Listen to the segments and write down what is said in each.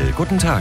Engel, guten Tag.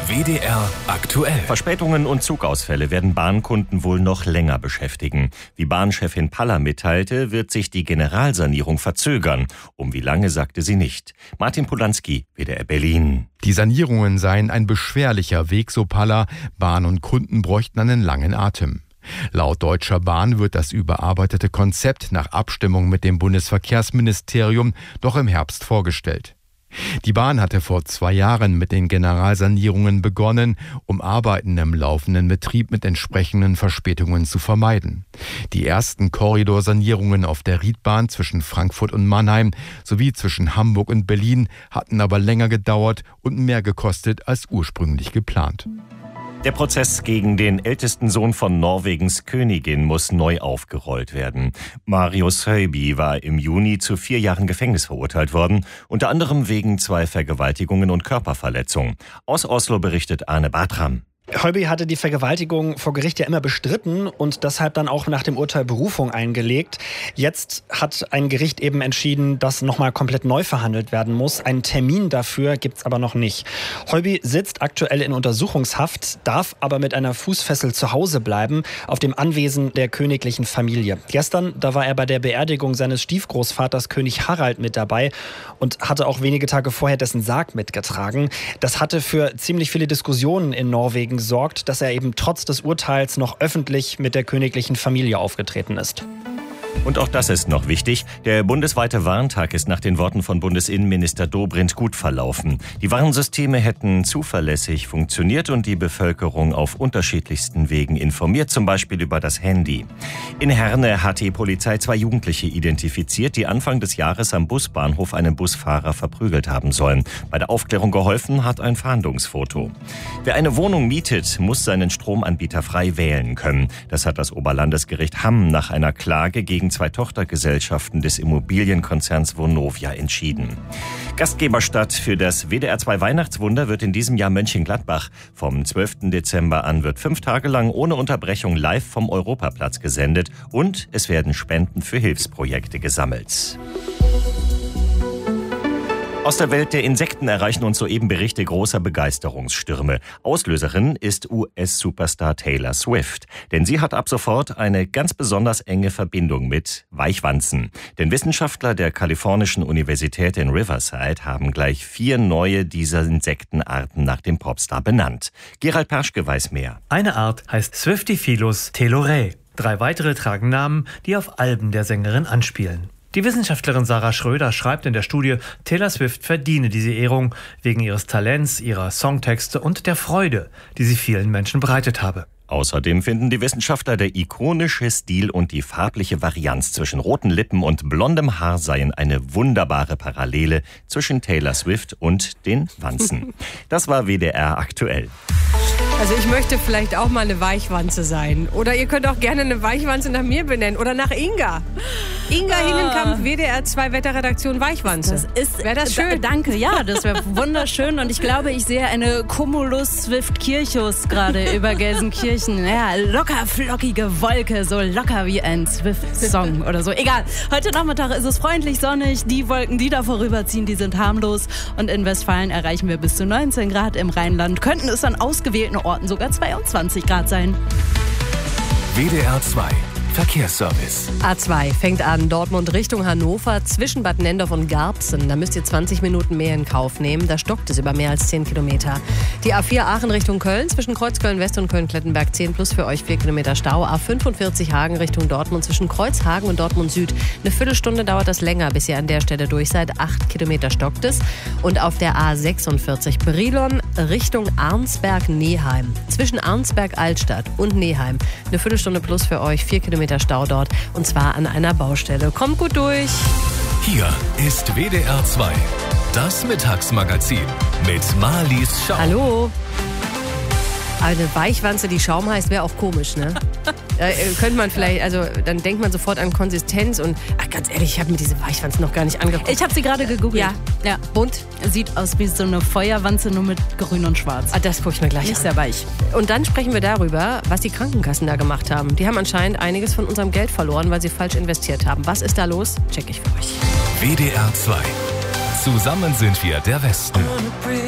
WDR aktuell. Verspätungen und Zugausfälle werden Bahnkunden wohl noch länger beschäftigen. Wie Bahnchefin Paller mitteilte, wird sich die Generalsanierung verzögern. Um wie lange, sagte sie nicht. Martin Polanski, WDR Berlin. Die Sanierungen seien ein beschwerlicher Weg, so Paller. Bahn und Kunden bräuchten einen langen Atem. Laut Deutscher Bahn wird das überarbeitete Konzept nach Abstimmung mit dem Bundesverkehrsministerium doch im Herbst vorgestellt. Die Bahn hatte vor 2 Jahren mit den Generalsanierungen begonnen, um Arbeiten im laufenden Betrieb mit entsprechenden Verspätungen zu vermeiden. Die ersten Korridorsanierungen auf der Riedbahn zwischen Frankfurt und Mannheim sowie zwischen Hamburg und Berlin hatten aber länger gedauert und mehr gekostet als ursprünglich geplant. Der Prozess gegen den ältesten Sohn von Norwegens Königin muss neu aufgerollt werden. Marius Høiby war im Juni zu 4 Jahren Gefängnis verurteilt worden, unter anderem wegen 2 Vergewaltigungen und Körperverletzung. Aus Oslo berichtet Arne Bartram. Høiby hatte die Vergewaltigung vor Gericht ja immer bestritten und deshalb dann auch nach dem Urteil Berufung eingelegt. Jetzt hat ein Gericht eben entschieden, dass nochmal komplett neu verhandelt werden muss. Einen Termin dafür gibt's aber noch nicht. Høiby sitzt aktuell in Untersuchungshaft, darf aber mit einer Fußfessel zu Hause bleiben, auf dem Anwesen der königlichen Familie. Gestern, da war er bei der Beerdigung seines Stiefgroßvaters König Harald mit dabei und hatte auch wenige Tage vorher dessen Sarg mitgetragen. Das hatte für ziemlich viele Diskussionen in Norwegen sorgt, dass er eben trotz des Urteils noch öffentlich mit der königlichen Familie aufgetreten ist. Und auch das ist noch wichtig. Der bundesweite Warntag ist nach den Worten von Bundesinnenminister Dobrindt gut verlaufen. Die Warnsysteme hätten zuverlässig funktioniert und die Bevölkerung auf unterschiedlichsten Wegen informiert, zum Beispiel über das Handy. In Herne hat die Polizei 2 Jugendliche identifiziert, die Anfang des Jahres am Busbahnhof einen Busfahrer verprügelt haben sollen. Bei der Aufklärung geholfen hat ein Fahndungsfoto. Wer eine Wohnung mietet, muss seinen Stromanbieter frei wählen können. Das hat das Oberlandesgericht Hamm nach einer Klage gegen 2 Tochtergesellschaften des Immobilienkonzerns Vonovia entschieden. Gastgeberstadt für das WDR 2 Weihnachtswunder wird in diesem Jahr Mönchengladbach. Vom 12. Dezember an wird 5 Tage lang ohne Unterbrechung live vom Europaplatz gesendet und es werden Spenden für Hilfsprojekte gesammelt. Aus der Welt der Insekten erreichen uns soeben Berichte großer Begeisterungsstürme. Auslöserin ist US-Superstar Taylor Swift. Denn sie hat ab sofort eine ganz besonders enge Verbindung mit Weichwanzen. Denn Wissenschaftler der kalifornischen Universität in Riverside haben gleich 4 neue dieser Insektenarten nach dem Popstar benannt. Gerald Perschke weiß mehr. Eine Art heißt Swiftifilus telorae. 3 weitere tragen Namen, die auf Alben der Sängerin anspielen. Die Wissenschaftlerin Sarah Schröder schreibt in der Studie, Taylor Swift verdiene diese Ehrung wegen ihres Talents, ihrer Songtexte und der Freude, die sie vielen Menschen bereitet habe. Außerdem finden die Wissenschaftler, der ikonische Stil und die farbliche Varianz zwischen roten Lippen und blondem Haar seien eine wunderbare Parallele zwischen Taylor Swift und den Wanzen. Das war WDR aktuell. Also ich möchte vielleicht auch mal eine Weichwanze sein. Oder ihr könnt auch gerne eine Weichwanze nach mir benennen. Oder nach Inga. Inga Hinnenkamp, WDR 2 Wetterredaktion Weichwanze. Wäre das schön? Danke, ja, das wäre wunderschön. Und ich glaube, ich sehe eine Cumulus Swift-Kirchus gerade über Gelsenkirchen. Ja, locker flockige Wolke, so locker wie ein Swift-Song oder so. Egal, heute Nachmittag ist es freundlich sonnig. Die Wolken, die da vorüberziehen, die sind harmlos. Und in Westfalen erreichen wir bis zu 19 Grad. Im Rheinland könnten es an ausgewählten Orten sogar 22 Grad sein. WDR 2 Verkehrsservice. A2 fängt an, Dortmund Richtung Hannover, zwischen Bad Nendorf und Garbsen. Da müsst ihr 20 Minuten mehr in Kauf nehmen. Da stockt es über mehr als 10 Kilometer. Die A4 Aachen Richtung Köln, zwischen Kreuzköln West und Köln-Klettenberg 10 plus für euch 4 Kilometer Stau. A45 Hagen Richtung Dortmund, zwischen Kreuzhagen und Dortmund Süd. Eine Viertelstunde dauert das länger, bis ihr an der Stelle durch seid. 8 Kilometer stockt es. Und auf der A46 Brilon Richtung Arnsberg-Neheim. Zwischen Arnsberg-Altstadt und Neheim. Eine Viertelstunde plus für euch 4 Kilometer Stau dort, und zwar an einer Baustelle. Kommt gut durch. Hier ist WDR 2, das Mittagsmagazin mit Marlies Schaum. Hallo. Eine Weichwanze, die Schaum heißt, wäre auch komisch, ne? Könnte man vielleicht, also dann denkt man sofort an Konsistenz und, ganz ehrlich, ich habe mir diese Weichwanze noch gar nicht angeguckt. Ich habe sie gerade gegoogelt. Ja. Und? Sieht aus wie so eine Feuerwanze, nur mit grün und schwarz. Das gucke ich mir gleich an. Ist sehr weich. Und dann sprechen wir darüber, was die Krankenkassen da gemacht haben. Die haben anscheinend einiges von unserem Geld verloren, weil sie falsch investiert haben. Was ist da los? Check ich für euch. WDR 2. Zusammen sind wir der Westen.